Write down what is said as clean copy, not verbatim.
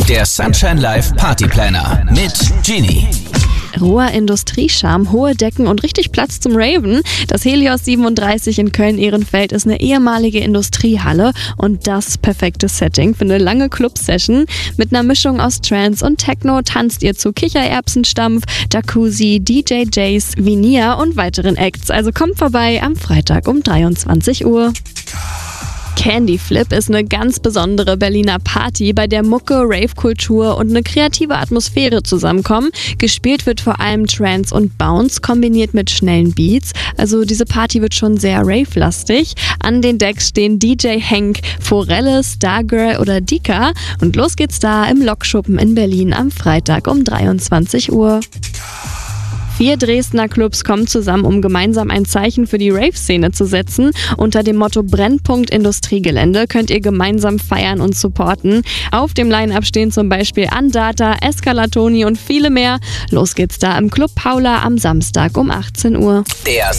Der Sunshine Live Partyplanner mit Genie. Roher Industriescharme, hohe Decken und richtig Platz zum Raven. Das Helios 37 in Köln-Ehrenfeld ist eine ehemalige Industriehalle und das perfekte Setting für eine lange Club-Session. Mit einer Mischung aus Trance und Techno tanzt ihr zu Kichererbsenstampf, Jacuzzi, DJs, Vinia und weiteren Acts. Also kommt vorbei am Freitag um 23 Uhr. Candy Flip ist eine ganz besondere Berliner Party, bei der Mucke, Rave-Kultur und eine kreative Atmosphäre zusammenkommen. Gespielt wird vor allem Trance und Bounce, kombiniert mit schnellen Beats. Also diese Party wird schon sehr rave-lastig. An den Decks stehen DJ Hank, Forelle, Stargirl oder Dika. Und los geht's da im Lokschuppen in Berlin am Freitag um 23 Uhr. 4 Dresdner Clubs kommen zusammen, um gemeinsam ein Zeichen für die Rave-Szene zu setzen. Unter dem Motto Brennpunkt Industriegelände könnt ihr gemeinsam feiern und supporten. Auf dem Line-Up stehen zum Beispiel Andata, Escalatoni und viele mehr. Los geht's da im Club Paula am Samstag um 18 Uhr. Der